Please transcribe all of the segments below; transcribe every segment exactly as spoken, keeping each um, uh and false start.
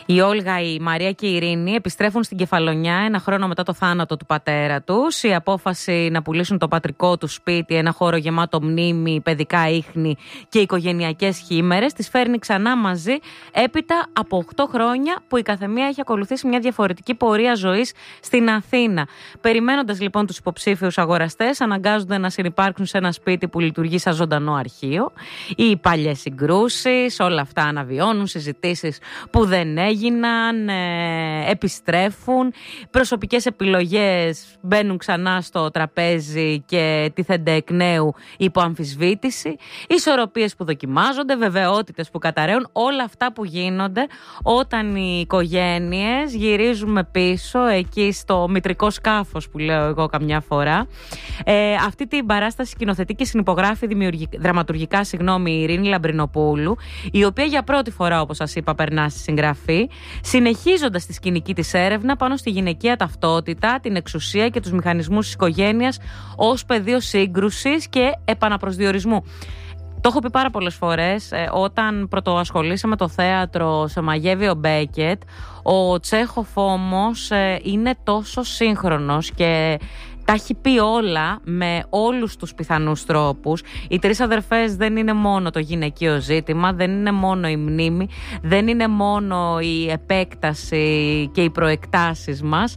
Η Όλγα, η Μαρία και η Ειρήνη επιστρέφουν στην Κεφαλονιά ένα χρόνο μετά το θάνατο του πατέρα τους. Η απόφαση να πουλήσουν το πατρικό του σπίτι, ένα χώρο γεμάτο μνήμη, παιδικά ίχνη και οικογενειακές χήμερες, τις φέρνει ξανά μαζί έπειτα από οκτώ χρόνια που η καθεμία έχει ακολουθήσει μια διαφορετική πορεία ζωής στην Αθήνα. Περιμένοντας λοιπόν τους υποψήφιους αγοραστές, αναγκάζονται να συνυπάρξουν σε ένα σπίτι που λειτουργεί σαν ζωντανό αρχείο. Οι παλιές συγκρούσεις, όλα αυτά αναβιώνουν, συζητήσεις που δεν έγιναν, ε, επιστρέφουν, προσωπικές επιλογές μπαίνουν ξανά στο τραπέζι και τίθενται εκ νέου υπό αμφισβήτηση, ισορροπίες που δοκιμάζονται, βεβαιότητες που καταραίουν, όλα αυτά που γίνονται όταν οι οικογένειες γυρίζουμε πίσω εκεί στο μητρικό σκάφος που λέω εγώ καμιά φορά. Ε, αυτή την παράσταση σκηνοθετεί και συνυπογράφει δραματουργικά συγγνώμη, η Ειρήνη Λαμπρινοπούλου, η οποία για πρώτη φορά, όπως σας είπα, περνά στη συγγραφή, συνεχίζοντας τη σκηνική της έρευνα πάνω στη γυναικεία ταυτότητα, την εξουσία και τους μηχανισμούς της οικογένειας ως πεδίο σύγκρουσης και επαναπροσδιορισμού. Το έχω πει πάρα πολλές φορές, ε, όταν πρωτοασχολείσαι με το θέατρο, σε μαγεύει ο Μπέκετ. Ο Τσέχοφ όμως ε, είναι τόσο σύγχρονος και τα έχει πει όλα με όλους τους πιθανούς τρόπους. Οι τρεις αδερφές δεν είναι μόνο το γυναικείο ζήτημα, δεν είναι μόνο η μνήμη, δεν είναι μόνο η επέκταση και οι προεκτάσεις μας.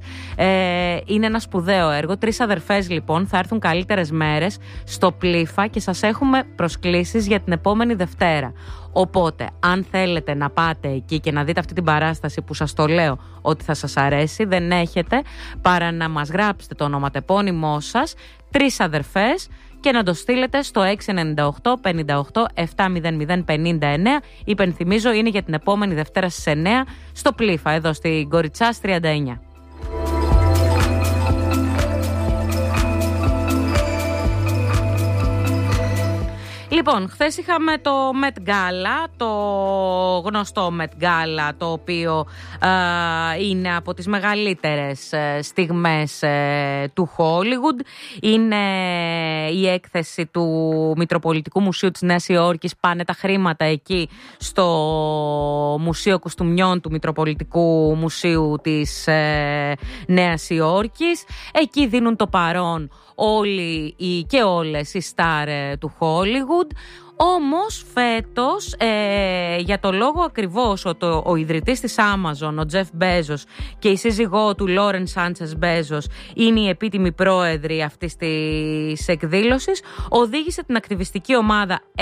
Ε, είναι ένα σπουδαίο έργο. Τρεις αδερφές λοιπόν, θα έρθουν καλύτερες μέρες στο Πλήφα και σας έχουμε προσκλήσεις για την επόμενη Δευτέρα. Οπότε, αν θέλετε να πάτε εκεί και να δείτε αυτή την παράσταση που σας το λέω ότι θα σας αρέσει, δεν έχετε παρά να μας γράψετε το ονοματεπώνυμό σας, τρεις αδερφές, και να το στείλετε στο έξι εννιά οκτώ πενήντα οκτώ επτά μηδέν μηδέν πενήντα εννέα. Υπενθυμίζω, είναι για την επόμενη Δευτέρα στις εννέα στο Πλήφα, εδώ στην Κοριτσάς τριάντα εννέα. Λοιπόν, χθες είχαμε το Met Gala, το γνωστό Met Gala, το οποίο ε, είναι από τις μεγαλύτερες ε, στιγμές ε, του Hollywood. Είναι η έκθεση του Μητροπολιτικού Μουσείου της Νέας Υόρκης. Πάνε τα χρήματα εκεί στο Μουσείο Κοστούμιών του Μητροπολιτικού Μουσείου της ε, Νέας Υόρκης. Εκεί δίνουν το παρόν όλοι οι, και όλες οι στάρ ε, του Hollywood. Όμως φέτος, ε, για το λόγο ακριβώς ότι ο, ο ιδρυτής της Amazon, ο Τζεφ Μπέζος, και η σύζυγό του Λόρεν Σάντσες Μπέζος είναι οι επίτιμοι πρόεδροι αυτής της εκδήλωσης, οδήγησε την ακτιβιστική ομάδα